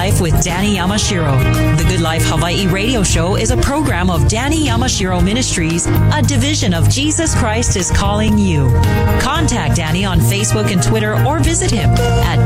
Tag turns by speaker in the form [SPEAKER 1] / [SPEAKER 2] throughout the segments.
[SPEAKER 1] Life with Danny Yamashiro. The Good Life Hawaii radio show is a program of Danny Yamashiro Ministries, a division of Jesus Christ is Calling You. Contact Danny on Facebook and Twitter or visit him at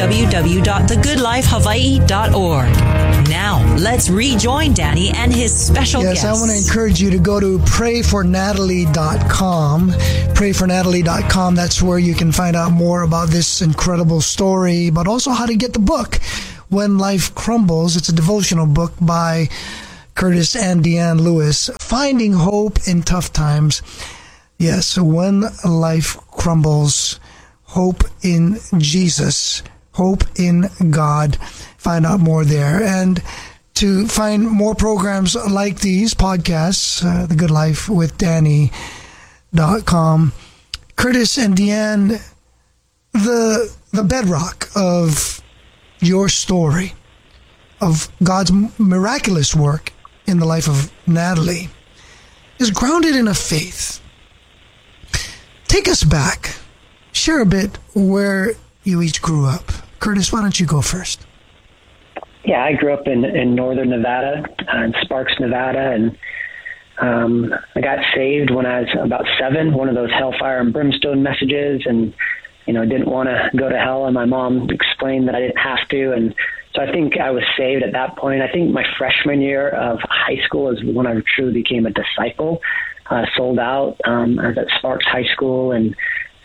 [SPEAKER 1] www.thegoodlifehawaii.org. Now, let's rejoin Danny and his special guest.
[SPEAKER 2] Yes, I want to encourage you to go to prayfornatalie.com. Prayfornatalie.com. That's where you can find out more about this incredible story, but also how to get the book, When Life Crumbles. It's a devotional book by Curtis and Deanne Lewis. Finding Hope in Tough Times. Yes, When Life Crumbles. Hope in Jesus. Hope in God. Find out more there. And to find more programs like these podcasts, The Good Life with Danny.com. Curtis and Deanne, the bedrock of your story, of God's miraculous work in the life of Natalie, is grounded in a faith. Take us back. Share a bit where you each grew up. Curtis, why don't you go first?
[SPEAKER 3] Yeah, I grew up in northern Nevada, in Sparks, Nevada, and I got saved when I was about 7, one of those hellfire and brimstone messages, and, didn't want to go to hell, and my mom explained that I didn't have to, and so I think I was saved at that point. I think my freshman year of high school is when I truly became a disciple, sold out. I was at Sparks High School, and,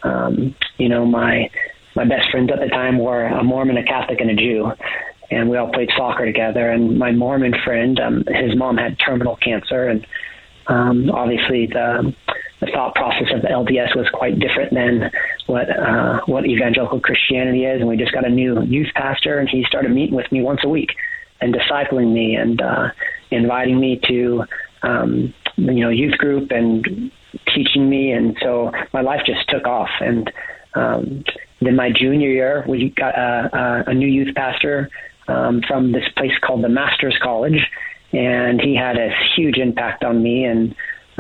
[SPEAKER 3] my best friends at the time were a Mormon, a Catholic, and a Jew. And we all played soccer together. And my Mormon friend, his mom had terminal cancer. And obviously the thought process of the LDS was quite different than what evangelical Christianity is. And we just got a new youth pastor, and he started meeting with me once a week and discipling me and inviting me to, youth group and teaching me. And so my life just took off. And then my junior year, we got a new youth pastor from this place called the Masters College, and he had a huge impact on me. And,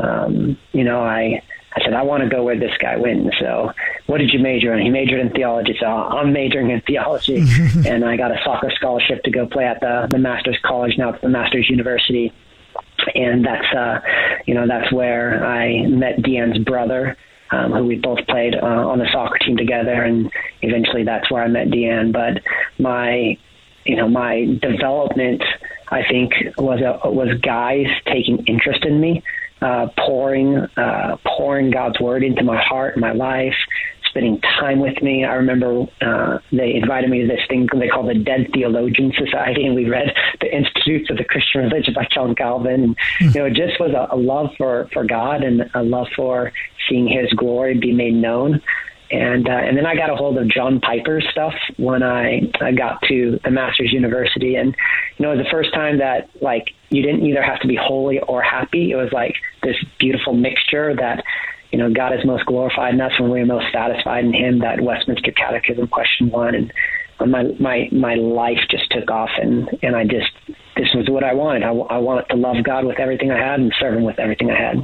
[SPEAKER 3] I said, I want to go where this guy went. So what did you major in? He majored in theology. So I'm majoring in theology. And I got a soccer scholarship to go play at the Masters College. Now it's the Masters University. And that's where I met Deanne's brother, who we both played on the soccer team together. And eventually that's where I met Deanne. But my development, I think, was guys taking interest in me, pouring God's word into my heart and my life, spending time with me. I remember they invited me to this thing they call the Dead Theologian Society, and we read the Institutes of the Christian Religion by John Calvin. And, it just was a love for God and a love for seeing his glory be made known. And then I got a hold of John Piper's stuff when I got to the Masters University. And, it was the first time that, you didn't either have to be holy or happy. It was like this beautiful mixture that, God is most glorified in us when we're most satisfied in him, that Westminster Catechism, question 1. And my life just took off, and this was what I wanted. I wanted to love God with everything I had and serve him with everything I had.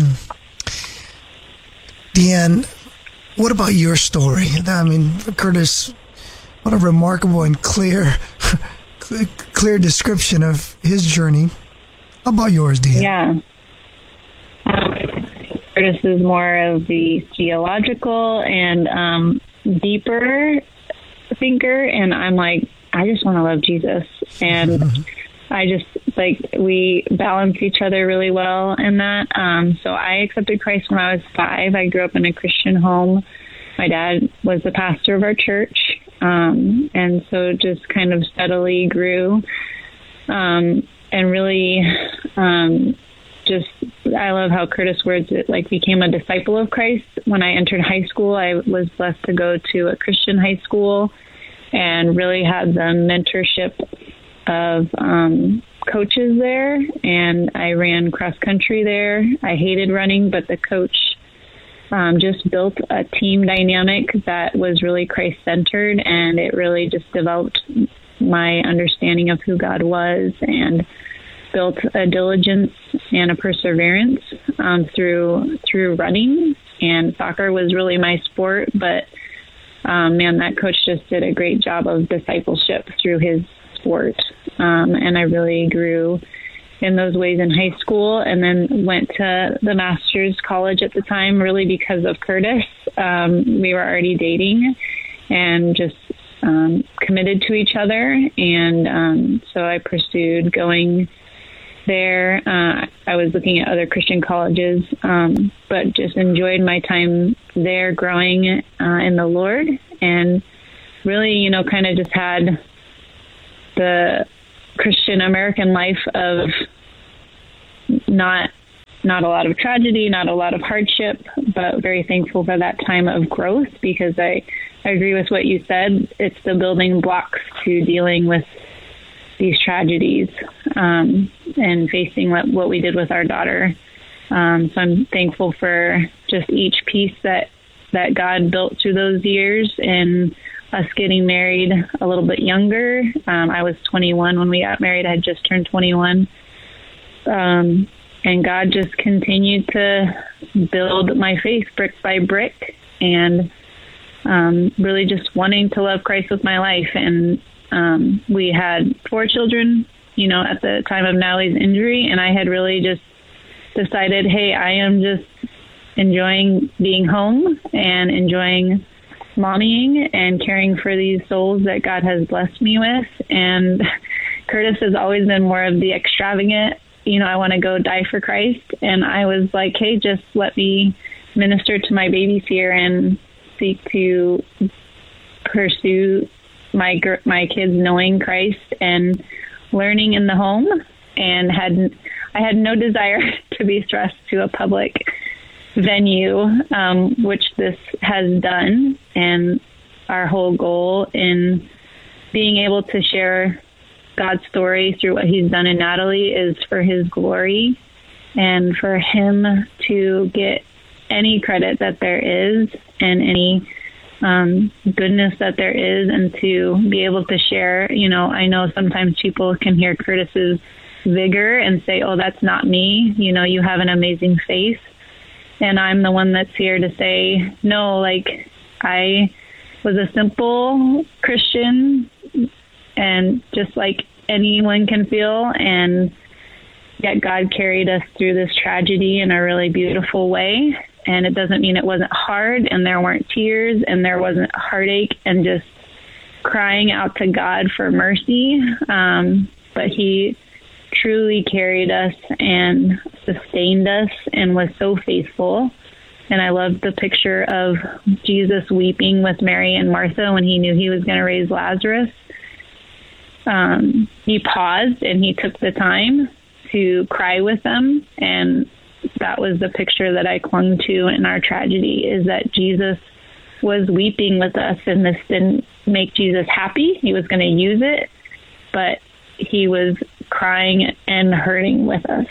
[SPEAKER 2] Deanne, what about your story? I mean, Curtis, what a remarkable and clear description of his journey. How about yours, Deanne?
[SPEAKER 4] Yeah. Curtis is more of the theological and deeper thinker, and I'm like, I just want to love Jesus. And I just, we balance each other really well in that. So I accepted Christ when I was 5. I grew up in a Christian home. My dad was the pastor of our church. And so just kind of steadily grew. And really, I love how Curtis words it, became a disciple of Christ. When I entered high school, I was blessed to go to a Christian high school and really had the mentorship of coaches there, and I ran cross country there. I hated running, but the coach just built a team dynamic that was really Christ-centered, and it really just developed my understanding of who God was and built a diligence and a perseverance through running. And soccer was really my sport, but that coach just did a great job of discipleship through his sport. And I really grew in those ways in high school, and then went to the master's college at the time, really because of Curtis. We were already dating and just committed to each other. And so I pursued going there. I was looking at other Christian colleges, but just enjoyed my time there growing in the Lord, and really, kind of just had the Christian American life of not a lot of tragedy, not a lot of hardship, but very thankful for that time of growth, because I agree with what you said. It's the building blocks to dealing with these tragedies and facing what we did with our daughter. So I'm thankful for just each piece that God built through those years, and us getting married a little bit younger. I was 21 when we got married. I had just turned 21. And God just continued to build my faith brick by brick, and really just wanting to love Christ with my life. And we had 4 children, at the time of Natalie's injury, and I had really just decided, hey, I am just enjoying being home and enjoying mommying and caring for these souls that God has blessed me with. And Curtis has always been more of the extravagant, I want to go die for Christ. And I was like, hey, just let me minister to my babies here and seek to pursue my kids knowing Christ and learning in the home. And I had no desire to be thrust to a public venue, which this has done. And our whole goal in being able to share God's story through what he's done in Natalie is for his glory, and for him to get any credit that there is and any goodness that there is, and to be able to share. I know sometimes people can hear Curtis's vigor and say, oh, that's not me. You have an amazing faith. And I'm the one that's here to say, no, I was a simple Christian, and just like anyone can feel, and yet God carried us through this tragedy in a really beautiful way. And it doesn't mean it wasn't hard, and there weren't tears, and there wasn't heartache, and just crying out to God for mercy. But he truly carried us and sustained us and was so faithful. And I love the picture of Jesus weeping with Mary and Martha when he knew he was going to raise Lazarus. He paused and he took the time to cry with them. And that was the picture that I clung to in our tragedy, is that Jesus was weeping with us, and this didn't make Jesus happy. He was going to use it, but he was crying and hurting with us.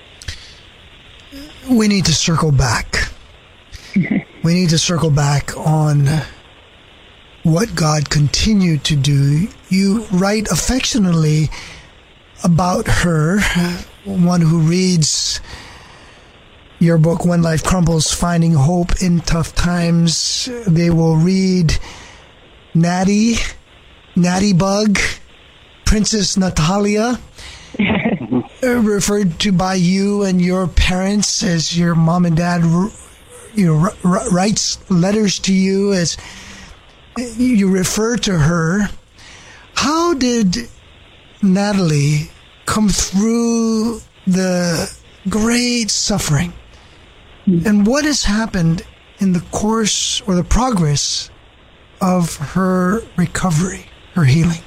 [SPEAKER 2] We need to circle back. We need to circle back on what God continued to do. You write affectionately about her. One who reads your book, When Life Crumbles, Finding Hope in Tough Times, they will read Natty Bug, Princess Natalia, referred to by you and your parents as your mom and dad, writes letters to you as you refer to her. How did Natalie come through the great suffering? And what has happened in the course or the progress of her recovery, her healing?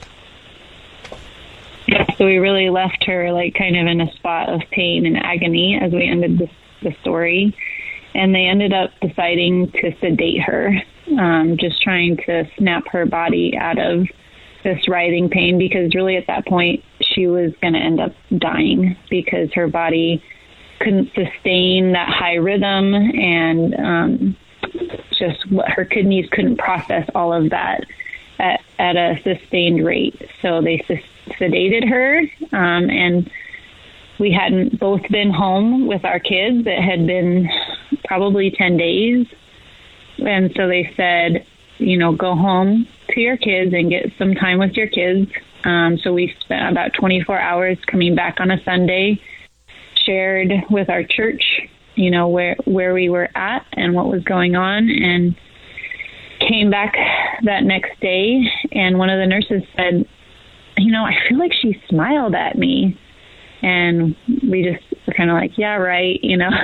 [SPEAKER 4] Yeah, so we really left her kind of in a spot of pain and agony as we ended the story. And they ended up deciding to sedate her, just trying to snap her body out of this writhing pain, because really at that point she was going to end up dying, because her body couldn't sustain that high rhythm, and just what her kidneys couldn't process all of that at a sustained rate. So they sedated her, and we hadn't both been home with our kids. It had been probably 10 days. And so they said, go home to your kids and get some time with your kids. So we spent about 24 hours coming back on a Sunday, shared with our church, where we were at and what was going on, and came back that next day. And one of the nurses said, I feel like she smiled at me. And we just were kind of like, yeah, right,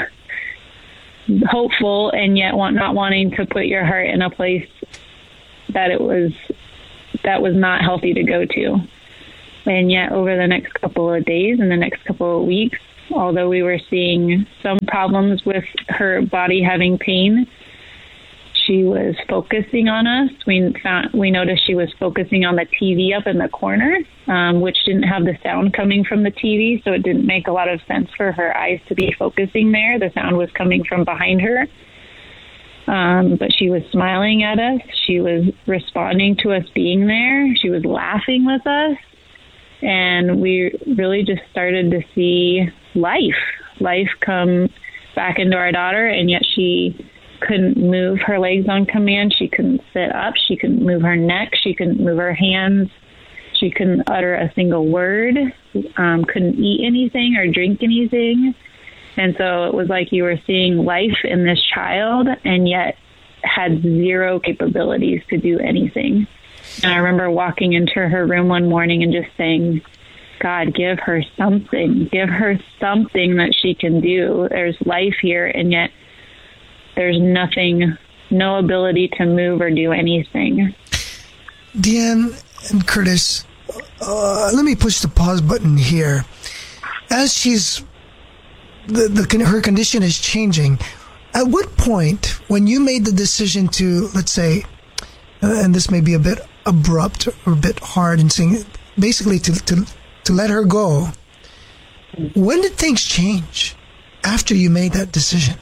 [SPEAKER 4] hopeful, and yet not wanting to put your heart in a place that was not healthy to go to. And yet over the next couple of days and the next couple of weeks, although we were seeing some problems with her body having pain, she was focusing on us. We noticed she was focusing on the TV up in the corner, which didn't have the sound coming from the TV, so it didn't make a lot of sense for her eyes to be focusing there. The sound was coming from behind her. But she was smiling at us. She was responding to us being there. She was laughing with us. And we really just started to see life come back into our daughter, and yet she couldn't move her legs on command. She couldn't sit up. She couldn't move her neck. She couldn't move her hands. She couldn't utter a single word, couldn't eat anything or drink anything. And so it was like you were seeing life in this child, and yet had zero capabilities to do anything. And I remember walking into her room one morning and just saying, God, give her something that she can do. There's life here, and yet there's nothing, no ability to move or do anything.
[SPEAKER 2] Deanne and Curtis, let me push the pause button here. As she's, her condition is changing, at what point, when you made the decision to, let's say, and this may be a bit abrupt or a bit hard in saying, basically to let her go, when did things change after you made that decision?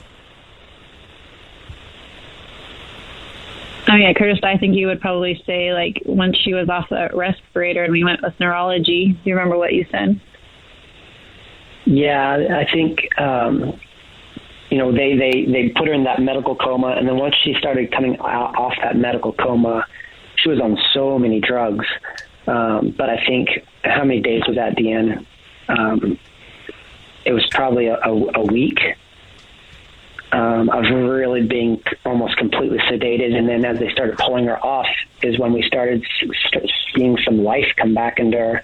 [SPEAKER 4] Oh, yeah, Curtis, I think you would probably say, like, once she was off the respirator and we went with neurology. Do you remember what you said?
[SPEAKER 3] Yeah, I think, they put her in that medical coma, and then once she started coming off that medical coma, she was on so many drugs. But I think, how many days was that, Deanne? It was probably a week. Of really being almost completely sedated, and then as they started pulling her off is when we started seeing some life come back into her.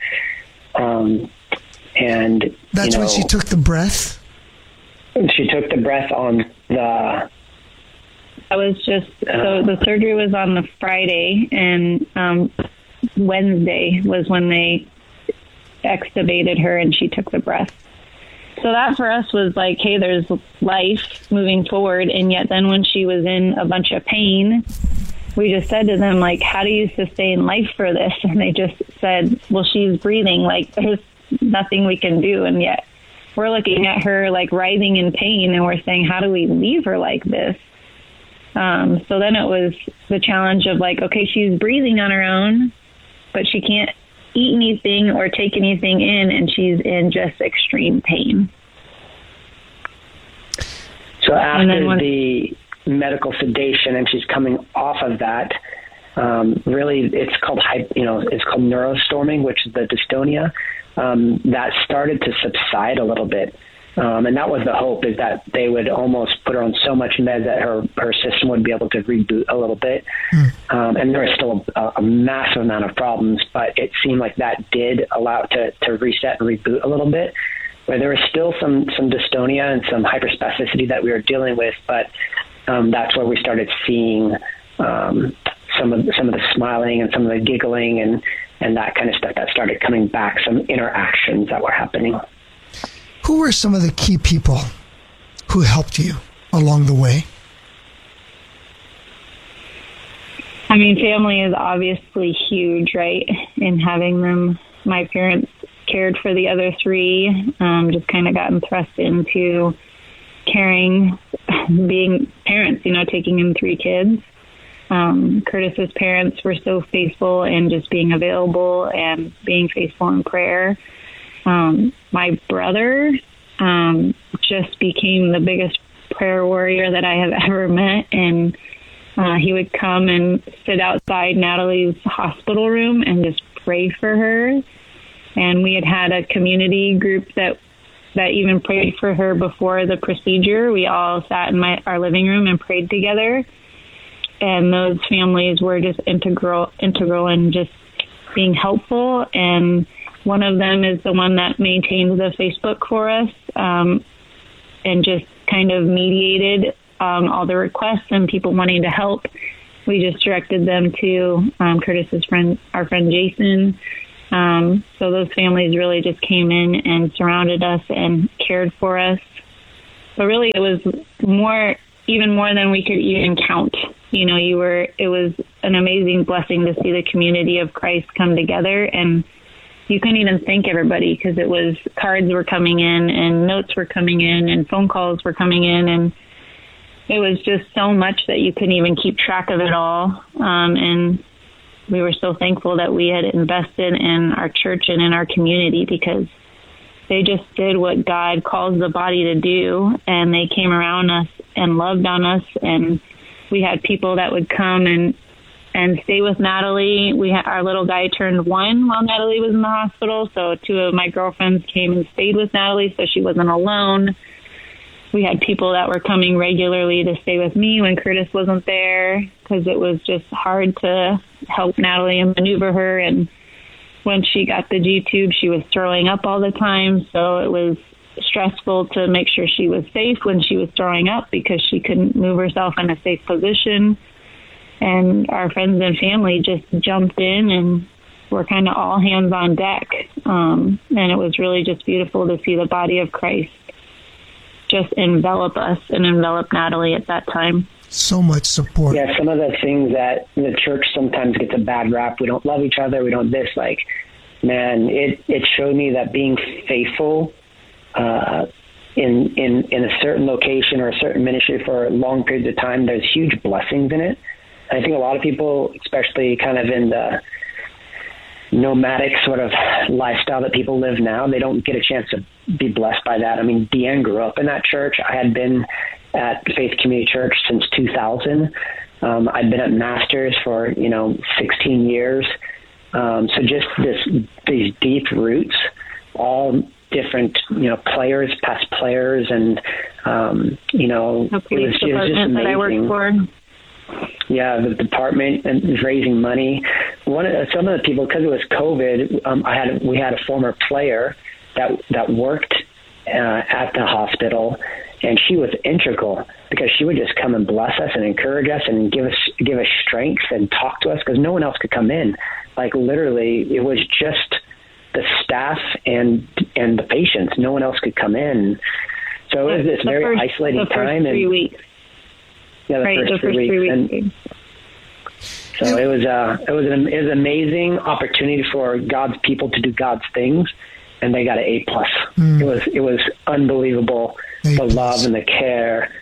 [SPEAKER 3] And
[SPEAKER 2] that's when she took the breath?
[SPEAKER 3] She took the breath on the...
[SPEAKER 4] I was just... So the surgery was on the Friday, and Wednesday was when they extubated her and she took the breath. So that for us was like, hey, there's life moving forward. And yet then when she was in a bunch of pain, we just said to them, like, how do you sustain life for this? And they just said, well, she's breathing. Like, there's nothing we can do. And yet we're looking at her like writhing in pain, and we're saying, how do we leave her like this? So then it was the challenge of like, okay, she's breathing on her own, but she can't eat anything or take anything in, and she's in just extreme pain.
[SPEAKER 3] So after the medical sedation and she's coming off of that, really it's called neurostorming, which is the dystonia, that started to subside a little bit. And that was the hope, is that they would almost put her on so much med that her system would be able to reboot a little bit. And there was still a massive amount of problems, but it seemed like that did allow it to reset and reboot a little bit. Where there was still some dystonia and some hyperspasticity that we were dealing with, but that's where we started seeing some of the smiling and some of the giggling and that kind of stuff that started coming back, some interactions that were happening.
[SPEAKER 2] Who were some of the key people who helped you along the way?
[SPEAKER 4] I mean, family is obviously huge, right? In having them, my parents cared for the other three, just kind of gotten thrust into caring, being parents, taking in 3 kids. Curtis's parents were so faithful in just being available and being faithful in prayer. My brother just became the biggest prayer warrior that I have ever met, and he would come and sit outside Natalie's hospital room and just pray for her. And we had a community group that even prayed for her before the procedure. We all sat in our living room and prayed together. And those families were just integral in just being helpful. And one of them is the one that maintained the Facebook for us, and just kind of mediated all the requests and people wanting to help. We just directed them to Curtis's friend, our friend Jason. So those families really just came in and surrounded us and cared for us. But really, it was even more than we could even count. You know, it was an amazing blessing to see the community of Christ come together, and you couldn't even thank everybody, because it was cards were coming in and notes were coming in and phone calls were coming in, and it was just so much that you couldn't even keep track of it all. And we were so thankful that we had invested in our church and in our community, because they just did what God calls the body to do, and they came around us and loved on us. And we had people that would come and stay with Natalie. Our little guy turned 1 while Natalie was in the hospital, so 2 of my girlfriends came and stayed with Natalie so she wasn't alone. We had people that were coming regularly to stay with me when Curtis wasn't there, because it was just hard to help Natalie and maneuver her. And when she got the G-tube, she was throwing up all the time, so it was stressful to make sure she was safe when she was throwing up, because she couldn't move herself in a safe position. And our friends and family just jumped in and were kind of all hands on deck. And it was really just beautiful to see the body of Christ just envelop us and envelop Natalie at that time.
[SPEAKER 2] So much support.
[SPEAKER 3] Yeah, some of the things that the church sometimes gets a bad rap. We don't love each other. We don't this. Like, man, it showed me that being faithful in a certain location or a certain ministry for long periods of time, there's huge blessings in it. And I think a lot of people, especially kind of in the nomadic sort of lifestyle that people live now, they don't get a chance to be blessed by that. I mean, Deanne grew up in that church. I had been at Faith Community Church since 2000. I'd been at Masters for 16 years. So just these deep roots, all different players, past players, and
[SPEAKER 4] the police department that I worked for.
[SPEAKER 3] Yeah, the department and raising money. Some of the people, because it was COVID, we had a former player that worked at the hospital, and she was integral, because she would just come and bless us and encourage us and give us strength and talk to us, because no one else could come in. Like, literally, it was just the staff and the patients. No one else could come in. So it was this very isolating time.
[SPEAKER 4] The first 3 weeks.
[SPEAKER 3] Yeah, the first 3 weeks. And so it was an amazing opportunity for God's people to do God's things, and they got an A+. It was unbelievable. A+. The love and the care,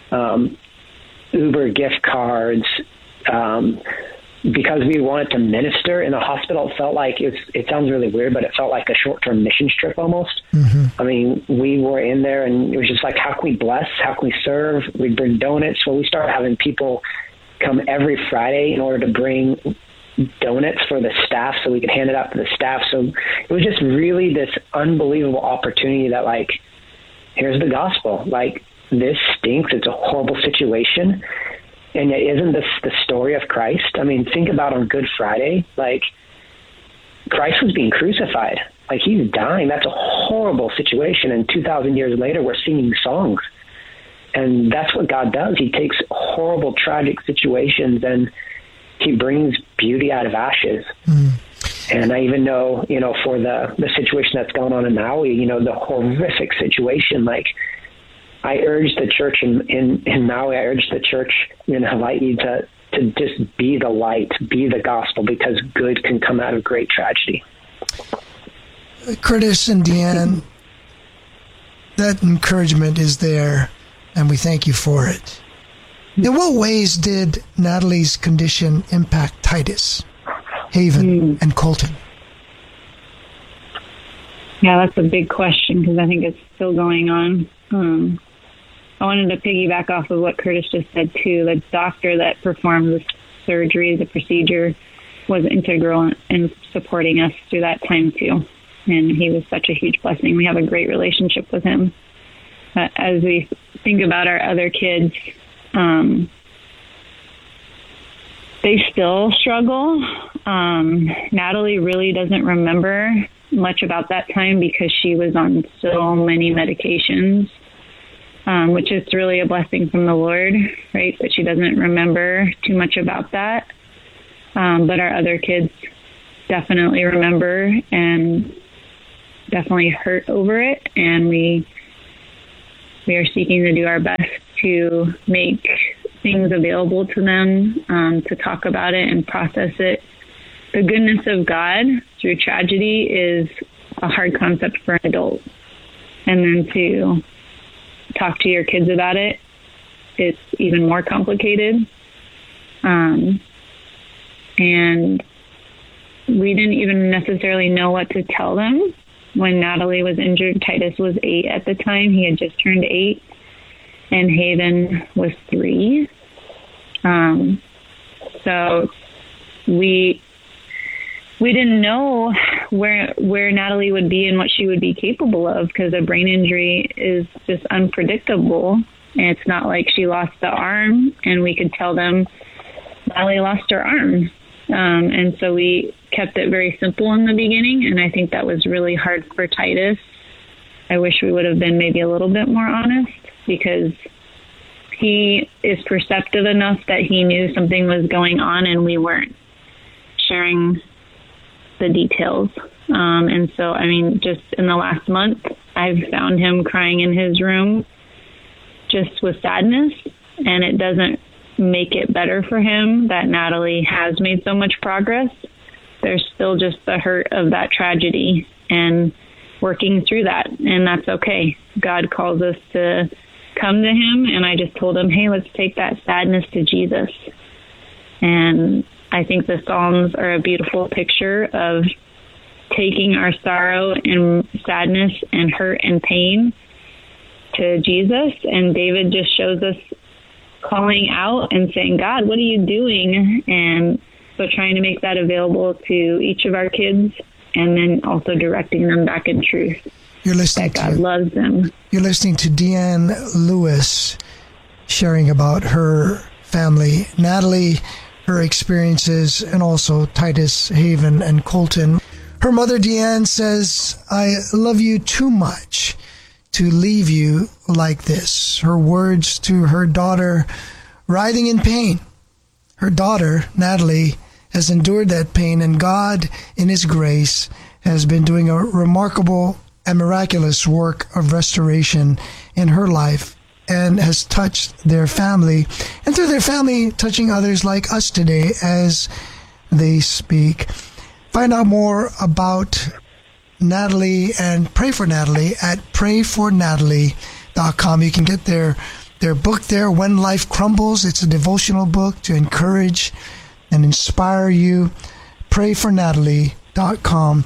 [SPEAKER 3] Uber gift cards, because we wanted to minister in the hospital. It felt like it sounds really weird, but it felt like a short-term mission trip almost. Mm-hmm. I mean, we were in there, and it was just like, how can we bless? How can we serve? We'd bring donuts. So we started having people come every Friday in order to bring donuts for the staff so we could hand it out to the staff. So it was just really this unbelievable opportunity that, like, here's the gospel. Like, this stinks. It's a horrible situation. And yet, isn't this the story of Christ? I mean, think about on Good Friday, like, Christ was being crucified. Like, he's dying. That's a horrible situation. And 2,000 years later, we're singing songs. And that's what God does. He takes horrible, tragic situations and he brings beauty out of ashes. Mm. And I even know, for the situation that's going on in Maui, the horrific situation, like, I urge the church in Maui, I urge the church in Hawaii to just be the light, be the gospel, because good can come out of great tragedy.
[SPEAKER 2] Curtis and Deanne, that encouragement is there, and we thank you for it. In what ways did Natalie's condition impact Titus, Haven, and Colton? Yeah,
[SPEAKER 4] that's a big question, because I think it's still going on. I wanted to piggyback off of what Curtis just said too. The doctor that performed the surgery, the procedure, was integral in supporting us through that time too. And he was such a huge blessing. We have a great relationship with him. As we think about our other kids, they still struggle. Natalie really doesn't remember much about that time because she was on so many medications, which is really a blessing from the Lord, right? But she doesn't remember too much about that. But our other kids definitely remember and definitely hurt over it. And we are seeking to do our best to make things available to them, to talk about it and process it. The goodness of God through tragedy is a hard concept for an adult. And then to talk to your kids about it, it's even more complicated. And we didn't even necessarily know what to tell them when Natalie was injured. Titus was 8 at the time. He had just turned 8. And Haven was 3. So we didn't know where Natalie would be and what she would be capable of, because a brain injury is just unpredictable. And it's not like she lost the arm and we could tell them Natalie lost her arm. And so we kept it very simple in the beginning. And I think that was really hard for Titus. I wish we would have been maybe a little bit more honest, because he is perceptive enough that he knew something was going on and we weren't sharing the details. And so, I mean, just in the last month, I've found him crying in his room just with sadness, and it doesn't make it better for him that Natalie has made so much progress. There's still just the hurt of that tragedy and working through that, and that's okay. God calls us to come to him, and I just told him, hey, let's take that sadness to Jesus. And I think the Psalms are a beautiful picture of taking our sorrow and sadness and hurt and pain to Jesus. And David just shows us calling out and saying, God, what are you doing? And so trying to make that available to each of our kids, and then also directing them back in truth.
[SPEAKER 2] You're listening
[SPEAKER 4] that God loves them.
[SPEAKER 2] You're listening to Deanne Lewis sharing about her family, Natalie, her experiences, and also Titus, Haven, and Colton. Her mother, Deanne, says, I love you too much to leave you like this. Her words to her daughter, writhing in pain. Her daughter, Natalie, has endured that pain, and God, in his grace, has been doing a remarkable and miraculous work of restoration in her life, and has touched their family, and through their family, touching others like us today as they speak. Find out more about Natalie and pray for Natalie at prayfornatalie.com. You can get their book there, When Life Crumbles. It's a devotional book to encourage and inspire you. Prayfornatalie.com.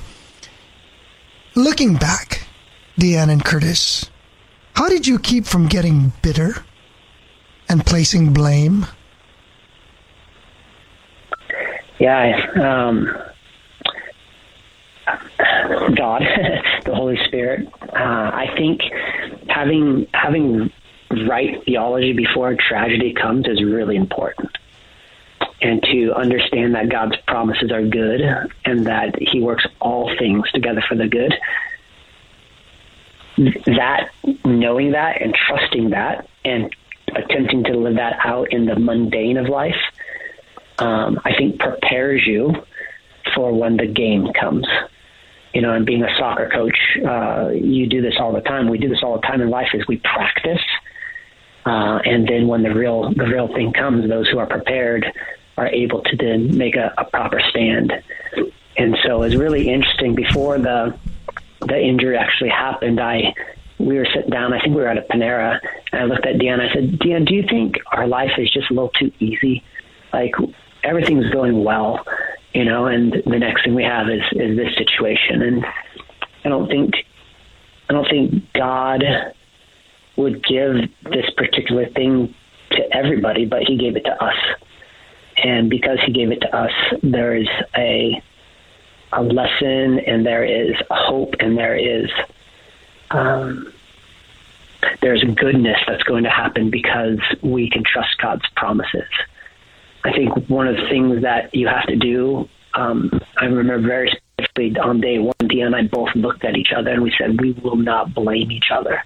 [SPEAKER 2] Looking back, Deanne and Curtis, how did you keep from getting bitter and placing blame?
[SPEAKER 3] Yeah, God, the Holy Spirit. I think having right theology before tragedy comes is really important. And to understand that God's promises are good and that he works all things together for the good. That, knowing that and trusting that and attempting to live that out in the mundane of life, I think prepares you for when the game comes. You know, and being a soccer coach, you do this all the time. We do this all the time in life, is we practice. And then when the real thing comes, those who are prepared are able to then make a proper stand. And so it's really interesting. Before the injury actually happened, we were sitting down, I think we were at a Panera, and I looked at Deanne. I said, Deanne, do you think our life is just a little too easy? Like, everything's going well, you know, and the next thing we have is this situation. And I don't think God would give this particular thing to everybody, but he gave it to us. And because he gave it to us, there is a lesson, and there is a hope, and there's goodness that's going to happen because we can trust God's promises. I think one of the things that you have to do, I remember very specifically on day one, Dia and I both looked at each other and we said, we will not blame each other.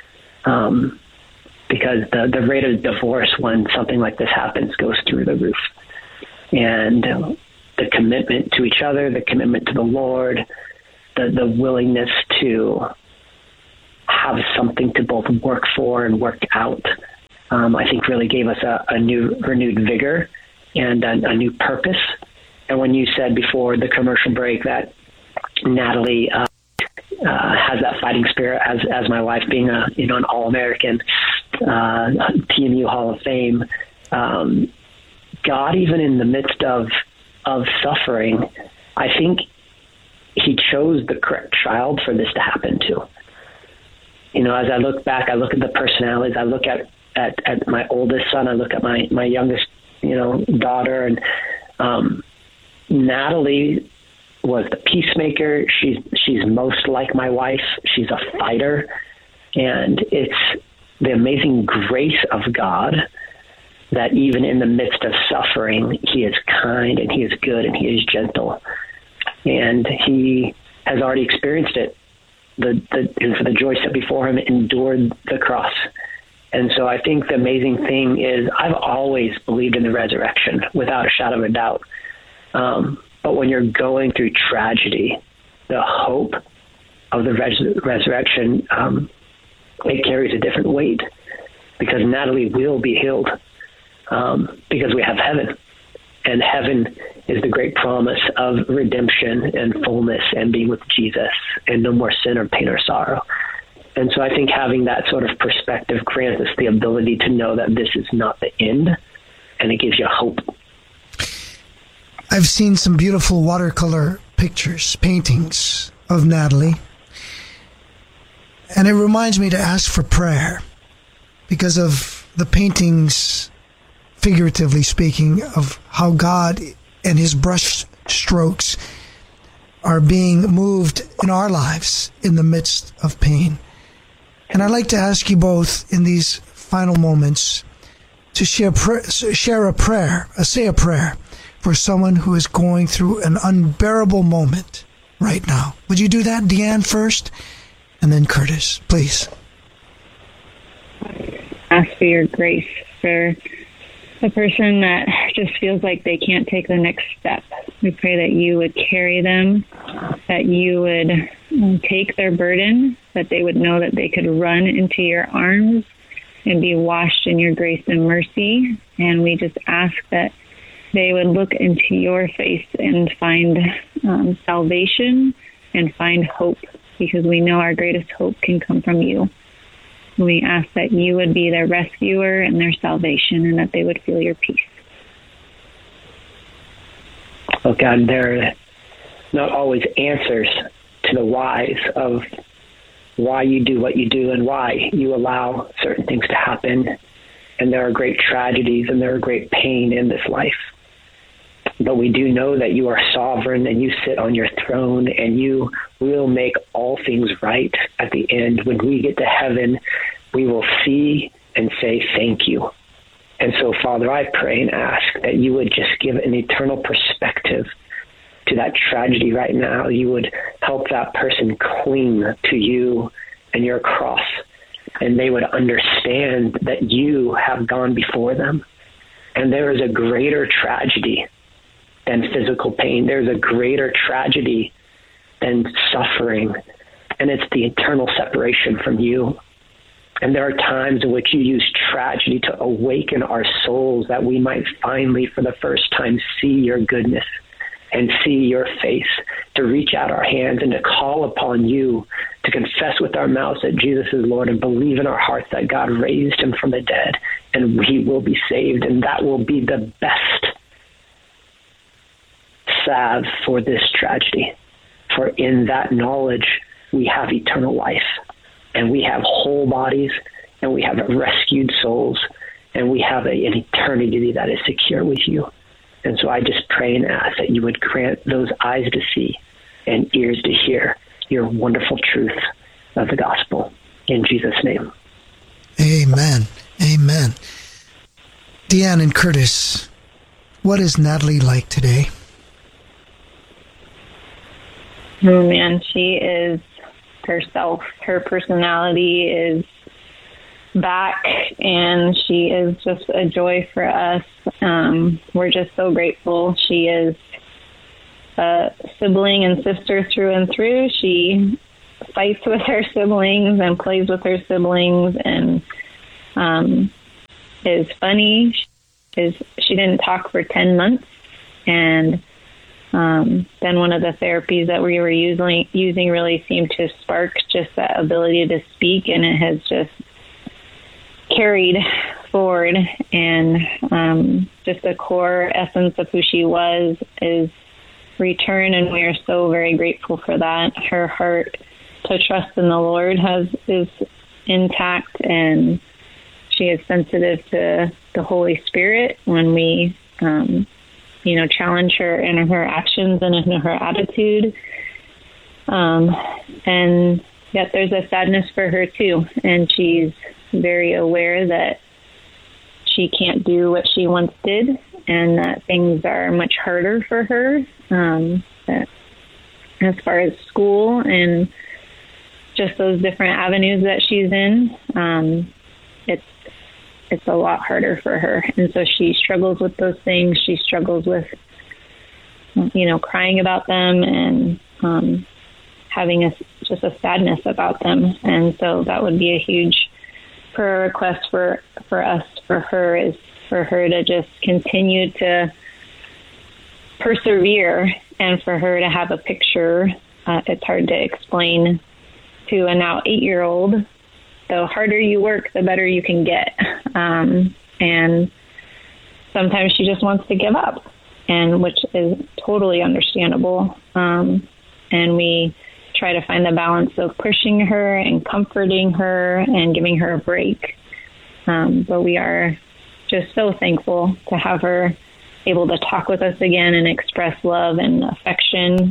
[SPEAKER 3] Because the rate of divorce when something like this happens goes through the roof. And the commitment to each other, the commitment to the Lord, the willingness to have something to both work for and work out, I think really gave us a new renewed vigor and a new purpose. And when you said before the commercial break that Natalie has that fighting spirit as my wife, being an All-American, TMU Hall of Fame, God, even in the midst of suffering, I think he chose the correct child for this to happen to. As I look back, I look at the personalities, I look at my oldest son, I look at my youngest, daughter, and Natalie was the peacemaker. She's most like my wife. She's a fighter, and it's the amazing grace of God that even in the midst of suffering, he is kind and he is good and he is gentle, and he has already experienced it. And for the joy set before him, endured the cross. And so I think the amazing thing is I've always believed in the resurrection without a shadow of a doubt. But when you're going through tragedy, the hope of the resurrection, it carries a different weight, because Natalie will be healed because we have heaven. And heaven is the great promise of redemption and fullness and being with Jesus and no more sin or pain or sorrow. And so I think having that sort of perspective grants us the ability to know that this is not the end, and it gives you hope.
[SPEAKER 2] I've seen some beautiful watercolor pictures, paintings of Natalie, and it reminds me to ask for prayer because of the paintings, figuratively speaking, of how God and his brush strokes are being moved in our lives in the midst of pain. And I'd like to ask you both in these final moments to say a prayer for someone who is going through an unbearable moment right now. Would you do that, Deanne, first? And then Curtis, please.
[SPEAKER 4] Ask for your grace for a person that just feels like they can't take the next step. We pray that you would carry them, that you would take their burden, that they would know that they could run into your arms and be washed in your grace and mercy. And we just ask that they would look into your face and find salvation and find hope, because we know our greatest hope can come from you. We ask that you would be their rescuer and their salvation, and that they would feel your peace.
[SPEAKER 3] Oh God, there are not always answers to the whys of why you do what you do and why you allow certain things to happen. And there are great tragedies and there are great pain in this life. But we do know that you are sovereign and you sit on your throne, and you will make all things right at the end. When we get to heaven, we will see and say thank you. And so, Father, I pray and ask that you would just give an eternal perspective to that tragedy right now. You would help that person cling to you and your cross, and they would understand that you have gone before them. And there is a greater tragedy than physical pain. There's a greater tragedy than suffering, and it's the eternal separation from you. And there are times in which you use tragedy to awaken our souls, that we might finally, for the first time, see your goodness and see your face, to reach out our hands and to call upon you, to confess with our mouths that Jesus is Lord, and believe in our hearts that God raised him from the dead, and we will be saved. And that will be the best salve for this tragedy. For in that knowledge, we have eternal life, and we have whole bodies, and we have rescued souls, and we have an eternity that is secure with you. And so I just pray and ask that you would grant those eyes to see and ears to hear your wonderful truth of the gospel. In Jesus' name.
[SPEAKER 2] Amen. Amen. Deanne and Curtis, what is Natalie like today?
[SPEAKER 4] Oh, man, she is herself. Her personality is back, and she is just a joy for us. We're just so grateful. She is a sibling and sister through and through. She fights with her siblings and plays with her siblings, and is funny. She didn't talk for 10 months, and then one of the therapies that we were using really seemed to spark just that ability to speak, and it has just carried forward. And just the core essence of who she was is returned, and we are so very grateful for that. Her heart to trust in the Lord is intact, and she is sensitive to the Holy Spirit when we challenge her in her actions and in her attitude. And yet there's a sadness for her too. And she's very aware that she can't do what she once did, and that things are much harder for her. That as far as school and just those different avenues that she's in, it's a lot harder for her. And so she struggles with those things. She struggles with, crying about them and having just a sadness about them. And so that would be a huge prayer request for us, for her, is for her to just continue to persevere, and for her to have a picture. It's hard to explain to a now 8-year-old. The harder you work, the better you can get. And sometimes she just wants to give up, and which is totally understandable. And we try to find the balance of pushing her and comforting her and giving her a break. But we are just so thankful to have her able to talk with us again and express love and affection.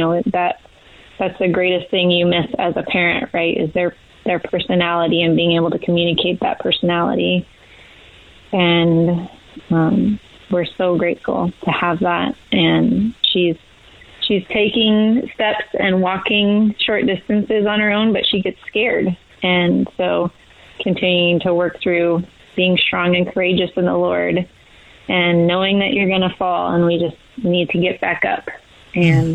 [SPEAKER 4] That's the greatest thing you miss as a parent, right? Is their personality and being able to communicate that personality. And we're so grateful to have that. And she's taking steps and walking short distances on her own, but she gets scared. And so continuing to work through being strong and courageous in the Lord, and knowing that you're going to fall, and we just need to get back up. And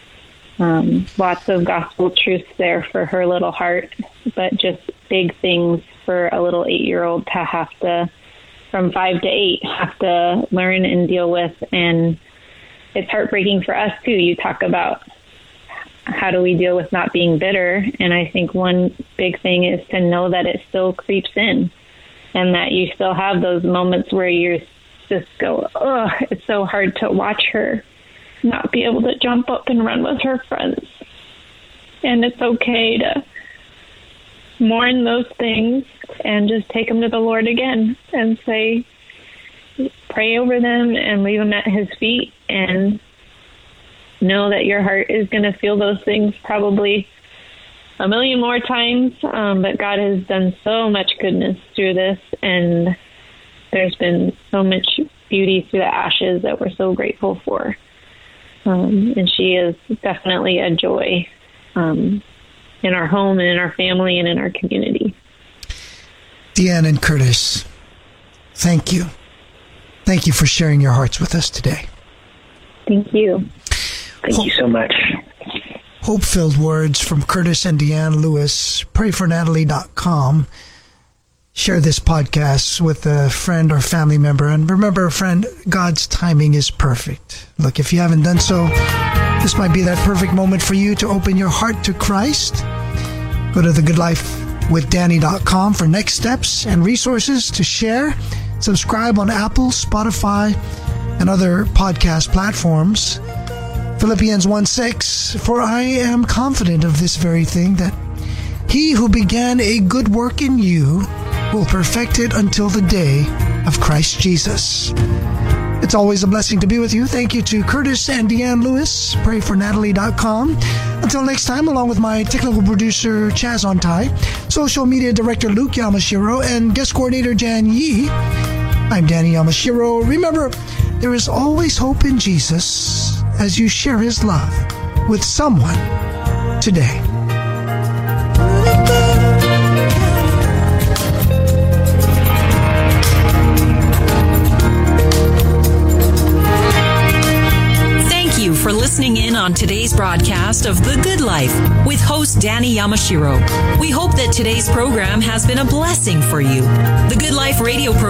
[SPEAKER 4] lots of gospel truths there for her little heart, but just big things for a little 8-year-old to have to, from 5 to 8, have to learn and deal with. And it's heartbreaking for us too. You talk about how do we deal with not being bitter, and I think one big thing is to know that it still creeps in, and that you still have those moments where you just go, oh, it's so hard to watch her not be able to jump up and run with her friends. And it's okay to mourn those things and just take them to the Lord again and say, pray over them and leave them at His feet, and know that your heart is going to feel those things probably a million more times. But God has done so much goodness through this, and there's been so much beauty through the ashes that we're so grateful for. And she is definitely a joy in our home and in our family and in our community.
[SPEAKER 2] Deanne and Curtis, thank you. Thank you for sharing your hearts with us today.
[SPEAKER 4] Thank you.
[SPEAKER 3] Thank you so much.
[SPEAKER 2] Hope-filled words from Curtis and Deanne Lewis. PrayForNatalie.com. Share this podcast with a friend or family member. And remember, friend, God's timing is perfect. Look, if you haven't done so, this might be that perfect moment for you to open your heart to Christ. Go to thegoodlifewithdanny.com for next steps and resources to share. Subscribe on Apple, Spotify, and other podcast platforms. Philippians 1:6, for I am confident of this very thing, that He who began a good work in you will perfect it until the day of Christ Jesus. It's always a blessing to be with you. Thank you to Curtis and Deanne Lewis. PrayForNatalie.com. Until next time, along with my technical producer, Chaz Ontai, social media director, Luke Yamashiro, and guest coordinator, Jan Yee, I'm Danny Yamashiro. Remember, there is always hope in Jesus as you share His love with someone today.
[SPEAKER 1] Thank you for listening in on today's broadcast of The Good Life with host Danny Yamashiro. We hope that today's program has been a blessing for you. The Good Life radio program